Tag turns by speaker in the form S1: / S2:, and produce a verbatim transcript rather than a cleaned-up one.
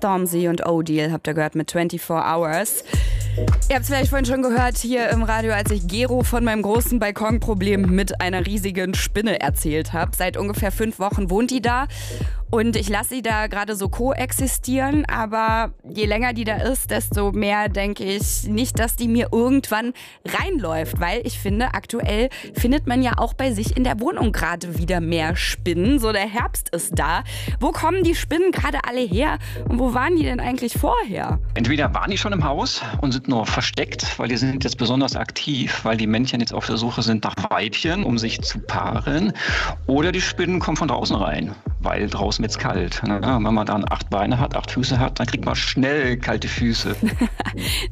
S1: Stormzy und Odile habt ihr gehört mit vierundzwanzig Hours. Ihr habt es vielleicht vorhin schon gehört hier im Radio, als ich Gero von meinem großen Balkonproblem mit einer riesigen Spinne erzählt habe. Seit ungefähr fünf Wochen wohnt die da und ich lasse sie da gerade so koexistieren. Aber je länger die da ist, desto mehr denke ich nicht, dass die mir irgendwann reinläuft. Weil ich finde, aktuell findet man ja auch bei sich in der Wohnung gerade wieder mehr Spinnen. So, der Herbst ist da. Wo kommen die Spinnen gerade alle her und wo waren die denn eigentlich vorher?
S2: Entweder waren die schon im Haus und sind nur versteckt, weil die sind jetzt besonders aktiv, weil die Männchen jetzt auf der Suche sind nach Weibchen, um sich zu paaren. Oder die Spinnen kommen von draußen rein, weil draußen wird's kalt. Wenn man dann acht Beine hat, acht Füße hat, dann kriegt man schnell kalte Füße.